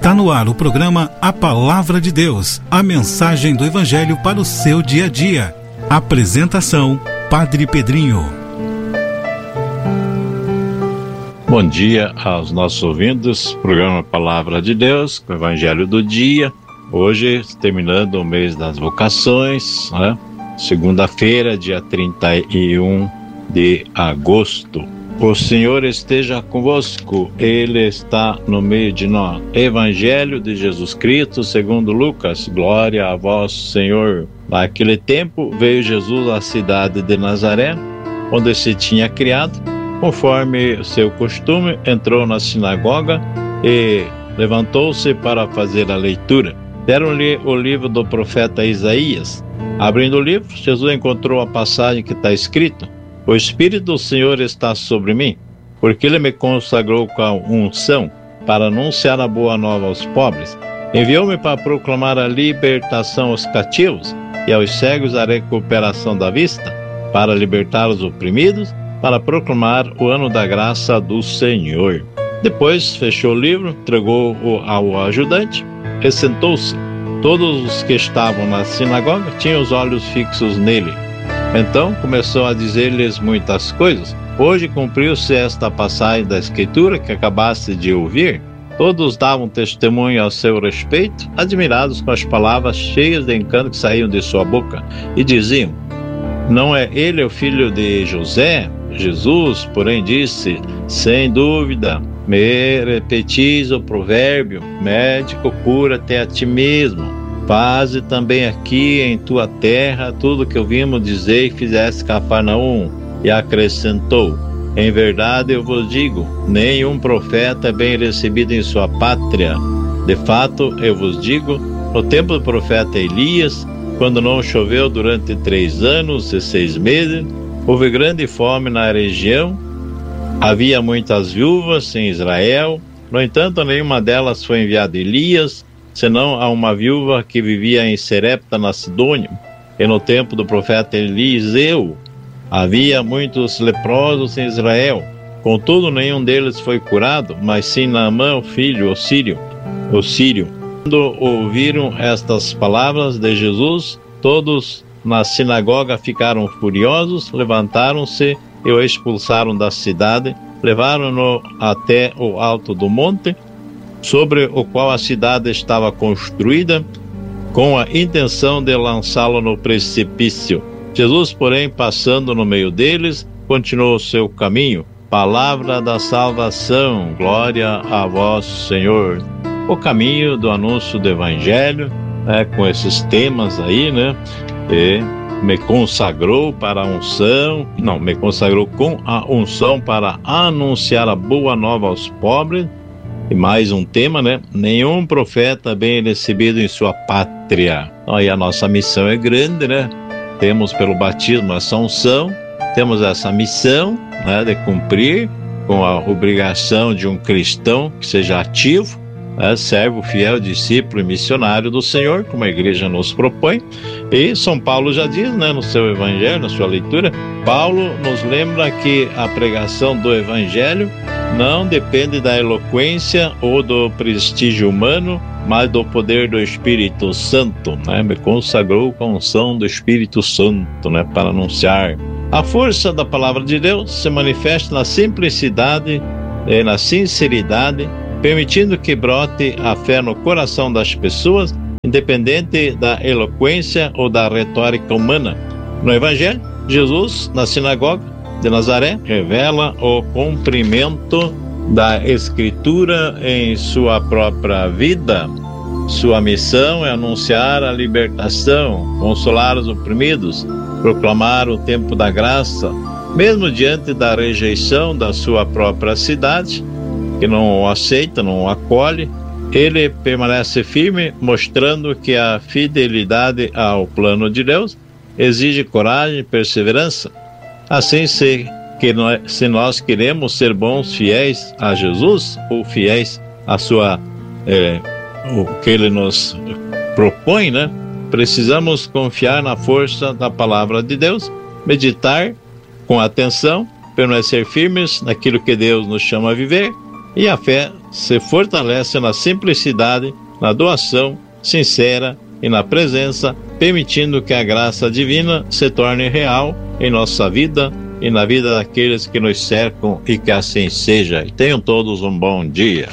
Está no ar o programa A Palavra de Deus, a mensagem do Evangelho para o seu dia a dia. Apresentação, Padre Pedrinho. Bom dia aos nossos ouvintes, programa Palavra de Deus, o Evangelho do dia. Hoje, terminando o mês das vocações, né? Segunda-feira, dia 31 de agosto. O Senhor esteja convosco, Ele está no meio de nós. Evangelho de Jesus Cristo, segundo Lucas, glória a vós, Senhor. Naquele tempo veio Jesus à cidade de Nazaré, onde se tinha criado. Conforme o seu costume, entrou na sinagoga e levantou-se para fazer a leitura. Deram-lhe o livro do profeta Isaías. Abrindo o livro, Jesus encontrou a passagem que está escrita: O Espírito do Senhor está sobre mim, porque Ele me consagrou com a unção para anunciar a boa nova aos pobres. Enviou-me para proclamar a libertação aos cativos e aos cegos a recuperação da vista, para libertar os oprimidos, para proclamar o ano da graça do Senhor. Depois fechou o livro, entregou-o ao ajudante e sentou-se. Todos os que estavam na sinagoga tinham os olhos fixos nele. Então começou a dizer-lhes muitas coisas. Hoje cumpriu-se esta passagem da Escritura que acabaste de ouvir. Todos davam testemunho a seu respeito, admirados com as palavras cheias de encanto que saíam de sua boca, e diziam: Não é ele o filho de José? Jesus, porém, disse: Sem dúvida, me repetis o provérbio: médico, cura-te a ti mesmo. Faze também aqui em tua terra tudo que ouvimos dizer e fizeste Cafarnaum. E acrescentou: Em verdade eu vos digo, nenhum profeta é bem recebido em sua pátria. De fato, eu vos digo, no tempo do profeta Elias, quando não choveu durante 3 anos e 6 meses, houve grande fome na região, havia muitas viúvas em Israel. No entanto, nenhuma delas foi enviada a Elias, senão a uma viúva que vivia em Serepta, na Sidônia. E no tempo do profeta Eliseu, havia muitos leprosos em Israel. Contudo, nenhum deles foi curado, mas sim Naamã, o filho, o sírio. Quando ouviram estas palavras de Jesus, todos na sinagoga ficaram furiosos, levantaram-se e o expulsaram da cidade, levaram-no até o alto do monte, sobre o qual a cidade estava construída, com a intenção de lançá-lo no precipício. Jesus, porém, passando no meio deles, continuou o seu caminho. Palavra da salvação, glória a vós, Senhor. O caminho do anúncio do Evangelho, com esses temas aí, me consagrou para a unção, me consagrou com a unção para anunciar a boa nova aos pobres. E mais um tema, nenhum profeta bem recebido em sua pátria. Aí a nossa missão é grande, Temos pelo batismo essa unção, temos essa missão, de cumprir com a obrigação de um cristão que seja ativo, servo, fiel, discípulo e missionário do Senhor, como a igreja nos propõe. E São Paulo já diz, no seu evangelho, na sua leitura, Paulo nos lembra que a pregação do evangelho não depende da eloquência ou do prestígio humano, mas do poder do Espírito Santo, Me consagrou com a unção do Espírito Santo, para anunciar. A força da palavra de Deus se manifesta na simplicidade e na sinceridade, permitindo que brote a fé no coração das pessoas, independente da eloquência ou da retórica humana. No Evangelho, Jesus, na sinagoga de Nazaré, revela o cumprimento da Escritura em sua própria vida. Sua missão é anunciar a libertação, consolar os oprimidos, proclamar o tempo da graça, mesmo diante da rejeição da sua própria cidade, que não o aceita, não o acolhe. Ele permanece firme, mostrando que a fidelidade ao plano de Deus exige coragem e perseverança. Assim, se nós queremos ser bons, fiéis a Jesus, ou fiéis à sua, o que Ele nos propõe, precisamos confiar na força da palavra de Deus, meditar com atenção, permanecer firmes naquilo que Deus nos chama a viver, e a fé se fortalece na simplicidade, na doação sincera e na presença, permitindo que a graça divina se torne real em nossa vida e na vida daqueles que nos cercam, e que assim seja. E tenham todos um bom dia.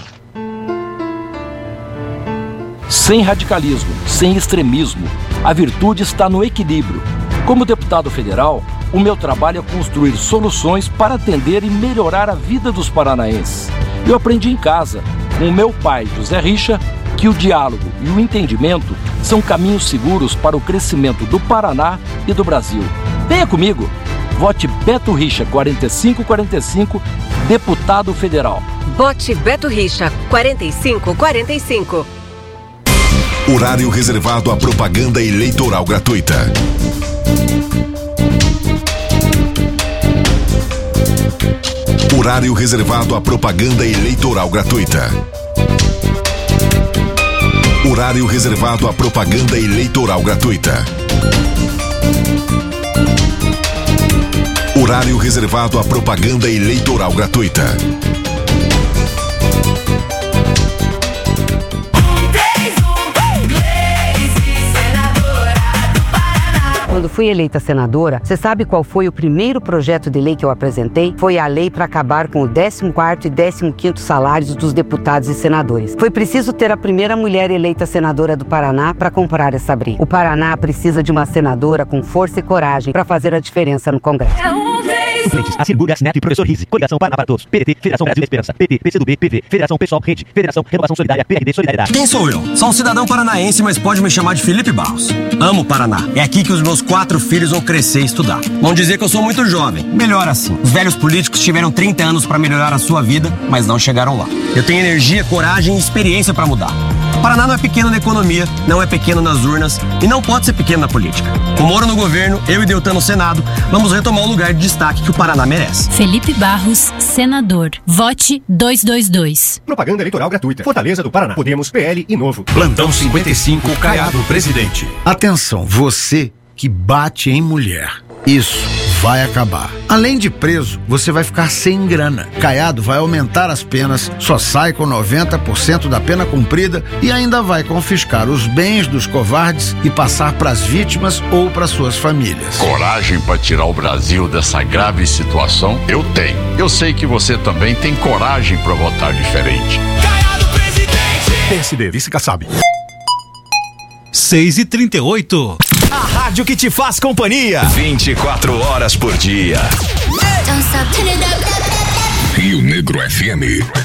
Sem radicalismo, sem extremismo, a virtude está no equilíbrio. Como deputado federal, o meu trabalho é construir soluções para atender e melhorar a vida dos paranaenses. Eu aprendi em casa, com o meu pai, José Richa, que o diálogo e o entendimento são caminhos seguros para o crescimento do Paraná e do Brasil. Venha comigo! Vote Beto Richa 4545, deputado federal. Vote Beto Richa 4545. Horário reservado à propaganda eleitoral gratuita. Horário reservado à propaganda eleitoral gratuita. Horário reservado à propaganda eleitoral gratuita. Horário reservado à propaganda eleitoral gratuita. Quando fui eleita senadora, você sabe qual foi o primeiro projeto de lei que eu apresentei? Foi a lei para acabar com o 14º e 15º salários dos deputados e senadores. Foi preciso ter a primeira mulher eleita senadora do Paraná para comprar essa briga. O Paraná precisa de uma senadora com força e coragem para fazer a diferença no Congresso. Suplentes, Assegura, Neto e Professor Rizzi. Coligação Paraná para Todos. PDT, Federação Brasil da Esperança. PT, PCdoB, PV, Federação Pessoal, Rede, Federação Renovação Solidária, PRD, Solidariedade. Quem sou eu? Sou um cidadão paranaense, mas pode me chamar de Felipe Barros. Amo o Paraná. É aqui que os meus 4 filhos vão crescer e estudar. Vão dizer que eu sou muito jovem. Melhor assim. Os velhos políticos tiveram 30 anos para melhorar a sua vida, mas não chegaram lá. Eu tenho energia, coragem e experiência para mudar. O Paraná não é pequeno na economia, não é pequeno nas urnas e não pode ser pequeno na política. Com Moro no governo, eu e Deltan no Senado, vamos retomar o lugar de destaque que o Paraná merece. Felipe Barros, senador. Vote 222. Propaganda eleitoral gratuita. Fortaleza do Paraná. Podemos, PL e Novo. Plantão 55, Caiado, presidente. Atenção, você que bate em mulher. Isso vai acabar. Além de preso, você vai ficar sem grana. Caiado vai aumentar as penas, só sai com 90% da pena cumprida e ainda vai confiscar os bens dos covardes e passar para as vítimas ou para suas famílias. Coragem para tirar o Brasil dessa grave situação? Eu tenho. Eu sei que você também tem coragem para votar diferente. Caiado, presidente! PSD, vice-Kassab. 6h38. A rádio que te faz companhia 24 horas por dia. Rio Negro FM.